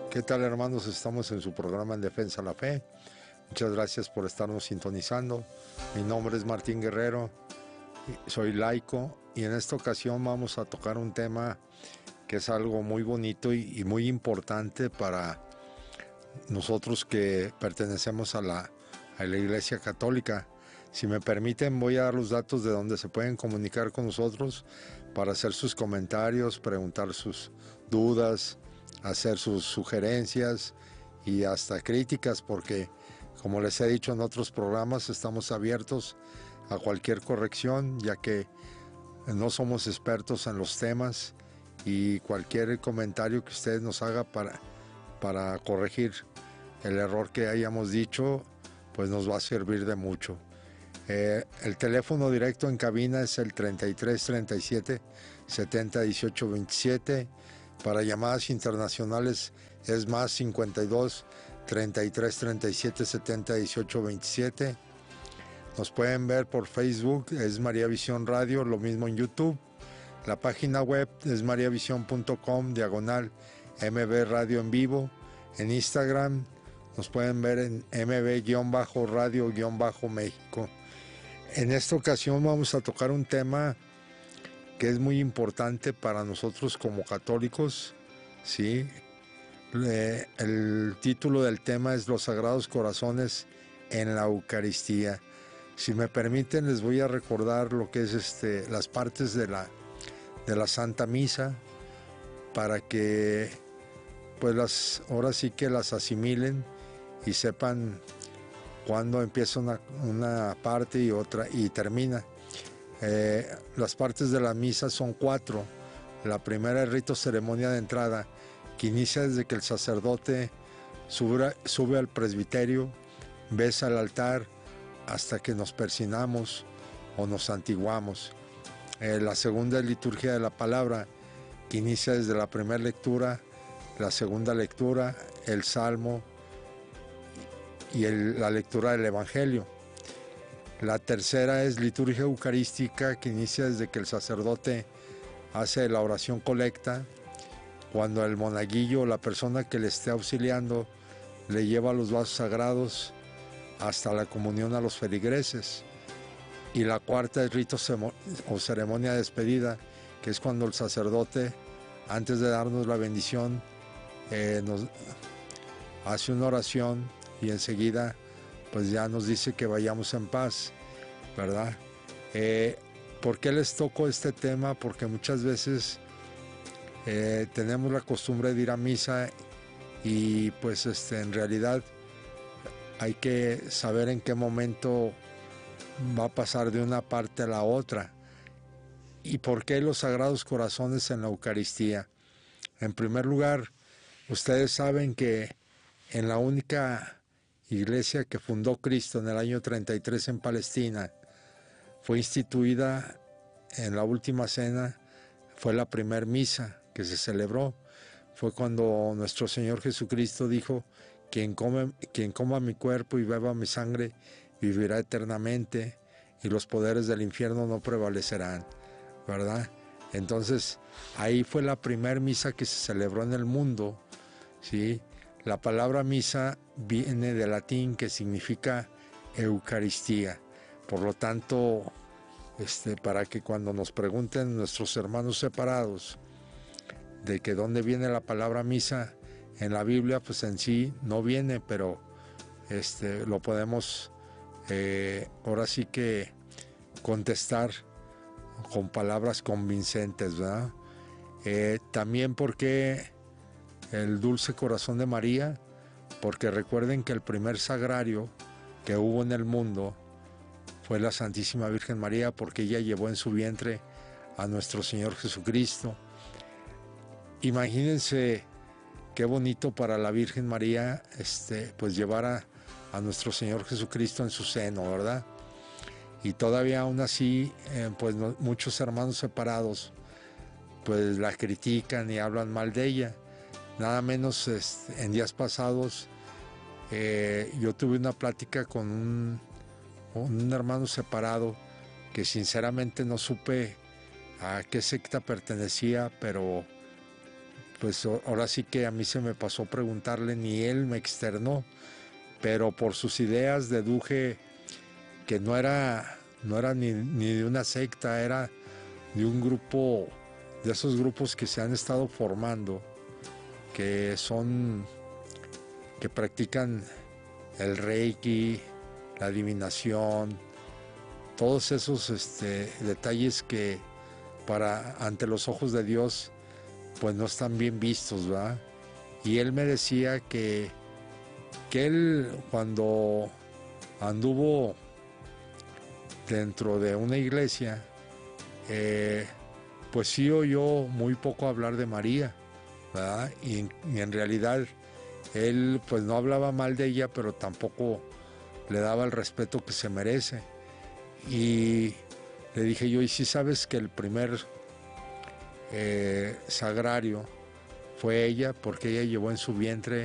¿Qué tal, hermanos? Estamos en su programa En Defensa de la Fe. Muchas gracias por estarnos sintonizando. Mi nombre es Martín Guerrero, soy laico y en esta ocasión vamos a tocar un tema que es algo muy bonito y muy importante para nosotros que pertenecemos a la Iglesia Católica. Si me permiten, voy a dar los datos de donde se pueden comunicar con nosotros para hacer sus comentarios, preguntar sus dudas, hacer sus sugerencias y hasta críticas, porque como les he dicho en otros programas, estamos abiertos a cualquier corrección, ya que no somos expertos en los temas, y cualquier comentario que ustedes nos haga para corregir el error que hayamos dicho, pues nos va a servir de mucho. El teléfono directo en cabina es el 33 37 70 18 27. Para llamadas internacionales es más 52 33 37 70 18 27. Nos pueden ver por Facebook, es María Visión Radio, lo mismo en YouTube. La página web es mariavision.com/MB Radio en vivo. En Instagram nos pueden ver en MB-Radio-México. En esta ocasión vamos a tocar un tema que es muy importante para nosotros como católicos, ¿sí? El título del tema es Los Sagrados Corazones en la Eucaristía. Si me permiten, les voy a recordar lo que es las partes de la Santa Misa, para que pues ahora sí que las asimilen y sepan cuándo empieza una parte y otra y termina. Las partes de la misa son 4. La primera es rito ceremonia de entrada, que inicia desde que el sacerdote sube al presbiterio, besa el altar hasta que nos persignamos o nos santiguamos. La segunda es liturgia de la palabra, que inicia desde la primera lectura, la segunda lectura, el salmo y la lectura del Evangelio. La tercera es liturgia eucarística, que inicia desde que el sacerdote hace la oración colecta, cuando el monaguillo o la persona que le esté auxiliando le lleva los vasos sagrados hasta la comunión a los feligreses. Y la cuarta es rito o ceremonia de despedida, que es cuando el sacerdote, antes de darnos la bendición, nos hace una oración y enseguida pues ya nos dice que vayamos en paz, ¿verdad? ¿Por qué les toco este tema? Porque muchas veces tenemos la costumbre de ir a misa y pues en realidad hay que saber en qué momento va a pasar de una parte a la otra. ¿Y por qué los Sagrados Corazones en la Eucaristía? En primer lugar, ustedes saben que en la única iglesia que fundó Cristo en el año 33 en Palestina, fue instituida en la última cena, fue la primer misa que se celebró. Fue cuando nuestro Señor Jesucristo dijo: quien coma mi cuerpo y beba mi sangre vivirá eternamente, y los poderes del infierno no prevalecerán, ¿verdad? Entonces, ahí fue la primer misa que se celebró en el mundo, ¿sí? La palabra misa viene del latín, que significa Eucaristía. Por lo tanto, para que cuando nos pregunten nuestros hermanos separados de que dónde viene la palabra misa en la Biblia, pues en sí no viene, pero lo podemos ahora sí que contestar con palabras convincentes, ¿verdad? También porque el dulce corazón de María, porque recuerden que el primer sagrario que hubo en el mundo fue la Santísima Virgen María, porque ella llevó en su vientre a nuestro Señor Jesucristo. Imagínense qué bonito para la Virgen María pues llevar a nuestro Señor Jesucristo en su seno, ¿verdad? Y todavía aún así pues muchos hermanos separados pues la critican y hablan mal de ella. Nada menos en días pasados yo tuve una plática con un hermano separado que sinceramente no supe a qué secta pertenecía, pero pues ahora sí que a mí se me pasó preguntarle, ni él me externó, pero por sus ideas deduje que no era ni de una secta, era de un grupo, de esos grupos que se han estado formando, que practican el Reiki, la adivinación, todos esos detalles que ante los ojos de Dios pues no están bien vistos, ¿verdad? Y él me decía que él cuando anduvo dentro de una iglesia, pues sí oyó muy poco hablar de María, ¿verdad? Y en realidad él pues no hablaba mal de ella, pero tampoco le daba el respeto que se merece. Y le dije yo, ¿y si sabes que el primer sagrario fue ella? Porque ella llevó en su vientre